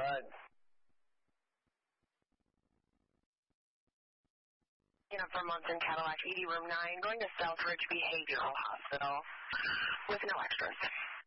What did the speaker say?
For months in Cadillac, ED room 9, going to Southridge Behavioral Hospital with no extras.